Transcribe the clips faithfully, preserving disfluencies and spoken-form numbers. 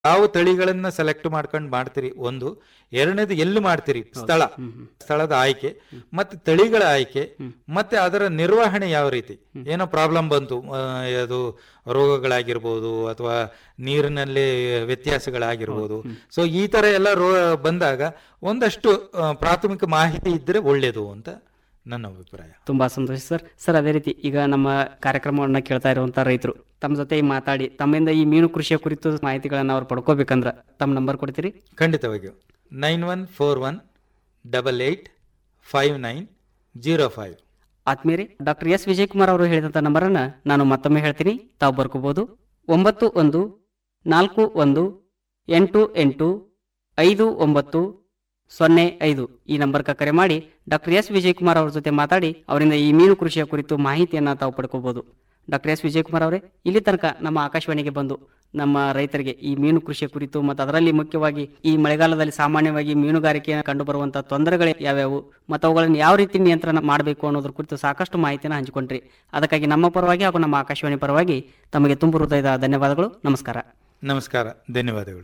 ಯಾವ ತಳಿಗಳನ್ನ ಸೆಲೆಕ್ಟ್ ಮಾಡ್ಕೊಂಡು ಮಾಡ್ತೀರಿ, ಒಂದು. ಎರಡನೇದು ಎಲ್ಲಿ ಮಾಡ್ತೀರಿ, ಸ್ಥಳ, ಸ್ಥಳದ ಆಯ್ಕೆ, ಮತ್ತೆ ತಳಿಗಳ ಆಯ್ಕೆ, ಮತ್ತೆ ಅದರ ನಿರ್ವಹಣೆ ಯಾವ ರೀತಿ. ಏನೋ ಪ್ರಾಬ್ಲಮ್ ಬಂತು, ಅದು ರೋಗಗಳಾಗಿರ್ಬೋದು ಅಥವಾ ನೀರಿನಲ್ಲಿ ವ್ಯತ್ಯಾಸಗಳಾಗಿರ್ಬೋದು. ಸೊ ಈ ತರ ಎಲ್ಲ ರೋ ಬಂದಾಗ ಒಂದಷ್ಟು ಪ್ರಾಥಮಿಕ ಮಾಹಿತಿ ಇದ್ರೆ ಒಳ್ಳೇದು ಅಂತ ನನ್ನ ಅಭಿಪ್ರಾಯ. ತುಂಬಾ ಸಂತೋಷ ಸರ್. ಸರ್ ಅದೇ ರೀತಿ ಈಗ ನಮ್ಮ ಕಾರ್ಯಕ್ರಮವನ್ನ ಕೇಳ್ತಾ ಇರುವಂತ ರೈತರು ತಮ್ಮ ಜೊತೆ ಮಾತಾಡಿ ತಮ್ಮಿಂದ ಈ ಮೀನು ಕೃಷಿಯ ಕುರಿತು ಮಾಹಿತಿಗಳನ್ನ ಅವ್ರು ಪಡ್ಕೋಬೇಕಂದ್ರ ತಮ್ಮ ನಂಬರ್ ಕೊಡ್ತೀರಿ? ಖಂಡಿತವಾಗಿಯೂ. Nine one four one double eight five nine zero five. ಆತ್ಮೀಯರೇ, ಡಾಕ್ಟರ್ ಎಸ್ ವಿಜಯಕುಮಾರ್ ಅವರು ಹೇಳಿದಂತ ನಂಬರನ್ನ ನಾನು ಮತ್ತೊಮ್ಮೆ ಹೇಳ್ತೀನಿ, ತಾವು ಬರ್ಕೋಬಹುದು. ಒಂಬತ್ತು ಒಂದು ನಾಲ್ಕು ಒಂದು ಎಂಟು ಎಂಟು ಐದು ಒಂಬತ್ತು ಸೊನ್ನೆ ಐದು ಈ ನಂಬರ್ಗೆ ಕರೆ ಮಾಡಿ ಡಾಕ್ಟರ್ ಎಸ್ ವಿಜಯಕುಮಾರ್ ಅವ್ರ ಜೊತೆ ಮಾತಾಡಿ ಅವರಿಂದ ಈ ಮೀನು ಕೃಷಿಯ ಕುರಿತು ಮಾಹಿತಿಯನ್ನ ತಾವು ಪಡ್ಕೋಬಹುದು. ಡಾಕ್ಟರ್ ಎಸ್ ವಿಜಯಕುಮಾರ್ ಅವರೇ, ಇಲ್ಲಿ ತನಕ ನಮ್ಮ ಆಕಾಶವಾಣಿಗೆ ಬಂದು ನಮ್ಮ ರೈತರಿಗೆ ಈ ಮೀನು ಕೃಷಿಯ ಕುರಿತು ಮತ್ತು ಅದರಲ್ಲಿ ಮುಖ್ಯವಾಗಿ ಈ ಮಳೆಗಾಲದಲ್ಲಿ ಸಾಮಾನ್ಯವಾಗಿ ಮೀನುಗಾರಿಕೆಯನ್ನು ಕಂಡು ಬರುವಂತಹ ತೊಂದರೆಗಳು ಯಾವ್ಯಾವು ಮತ್ತು ಅವುಗಳನ್ನು ಯಾವ ರೀತಿ ನಿಯಂತ್ರಣ ಮಾಡಬೇಕು ಅನ್ನೋದ್ರ ಕುರಿತು ಸಾಕಷ್ಟು ಮಾಹಿತಿಯನ್ನು ಹಂಚಿಕೊಂಡ್ರಿ. ಅದಕ್ಕಾಗಿ ನಮ್ಮ ಪರವಾಗಿ ಹಾಗೂ ನಮ್ಮ ಆಕಾಶವಾಣಿ ಪರವಾಗಿ ತಮಗೆ ತುಂಬ ಹೃದಯದ ಧನ್ಯವಾದಗಳು. ನಮಸ್ಕಾರ. ನಮಸ್ಕಾರ, ಧನ್ಯವಾದಗಳು.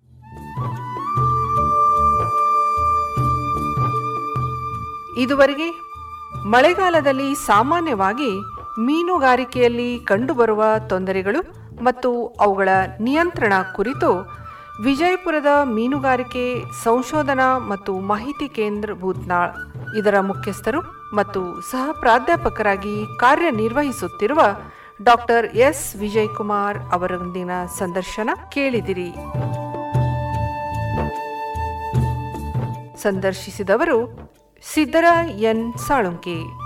ಇದುವರೆಗೆ ಮಳೆಗಾಲದಲ್ಲಿ ಸಾಮಾನ್ಯವಾಗಿ ಮೀನುಗಾರಿಕೆಯಲ್ಲಿ ಕಂಡುಬರುವ ತೊಂದರೆಗಳು ಮತ್ತು ಅವುಗಳ ನಿಯಂತ್ರಣ ಕುರಿತು ವಿಜಯಪುರದ ಮೀನುಗಾರಿಕೆ ಸಂಶೋಧನಾ ಮತ್ತು ಮಾಹಿತಿ ಕೇಂದ್ರ ಭೂತ್ನಾಳ್ ಇದರ ಮುಖ್ಯಸ್ಥರು ಮತ್ತು ಸಹ ಪ್ರಾಧ್ಯಾಪಕರಾಗಿ ಕಾರ್ಯನಿರ್ವಹಿಸುತ್ತಿರುವ ಡಾಕ್ಟರ್ ಎಸ್ ವಿಜಯಕುಮಾರ್ ಅವರೊಂದಿನ ಸಂದರ್ಶನ ಕೇಳಿದಿರಿ. ಸಂದರ್ಶಿಸಿದವರು ಸಿದ್ದರ ಎನ್ ಸಾಳುಂಕೆ.